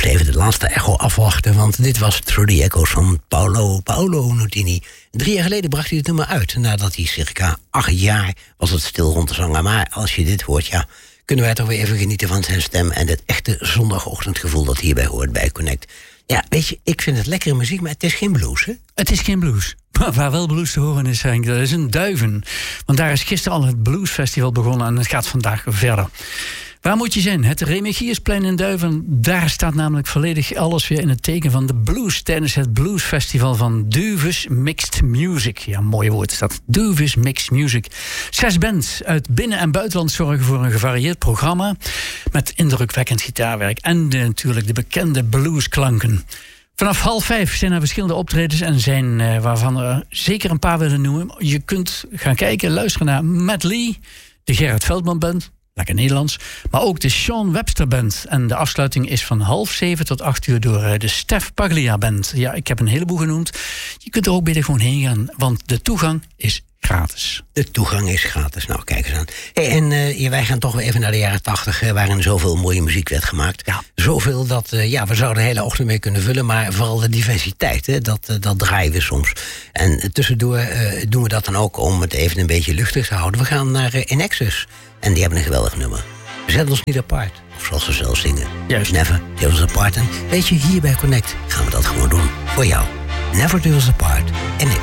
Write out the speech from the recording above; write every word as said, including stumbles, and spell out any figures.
even de laatste echo afwachten, want dit was Through the Echoes van Paolo, Paolo Nutini. Drie jaar geleden bracht hij het nummer uit, nadat hij circa acht jaar was het stil rond te zangen. Maar als je dit hoort, ja, kunnen wij toch weer even genieten van zijn stem en het echte zondagochtendgevoel dat hierbij hoort bij Connect. Ja, weet je, ik vind het lekkere muziek, maar het is geen blues, hè? Het is geen blues. Maar waar wel blues te horen is, Henk, dat is in Duiven. Want daar is gisteren al het Bluesfestival begonnen en het gaat vandaag verder. Waar moet je zijn? Het Remigiersplein in Duiven. Daar staat namelijk volledig alles weer in het teken van de blues tijdens het Bluesfestival van Duves Mixed Music. Ja, mooi woord is dat. Duves Mixed Music. Zes bands uit binnen- en buitenland zorgen voor een gevarieerd programma met indrukwekkend gitaarwerk en de, natuurlijk de bekende bluesklanken. Vanaf half vijf zijn er verschillende optredens en zijn uh, waarvan er zeker een paar willen noemen. Je kunt gaan kijken, luisteren naar Matt Lee, de Gerrit Veldman Band. Lekker Nederlands. Maar ook de Sean Webster Band. En de afsluiting is van half zeven tot acht uur door de Stef Paglia Band. Ja, ik heb een heleboel genoemd. Je kunt er ook beter gewoon heen gaan, want de toegang is gratis. De toegang is gratis. Nou, kijk eens aan. Hey, en uh, wij gaan toch weer even naar de jaren tachtig, uh, waarin zoveel mooie muziek werd gemaakt. Ja. Zoveel dat, uh, ja, we zouden de hele ochtend mee kunnen vullen, maar vooral de diversiteit, hè, dat, uh, dat draaien we soms. En uh, tussendoor uh, doen we dat dan ook om het even een beetje luchtig te houden. We gaan naar uh, In Excess. En die hebben een geweldig nummer. We zetten ons niet apart. Of zoals ze zelf zingen. Juist. Never Tear Us Apart. En weet je, hier bij Connect gaan we dat gewoon doen. Voor jou. Never Tear Us Apart. In Excess.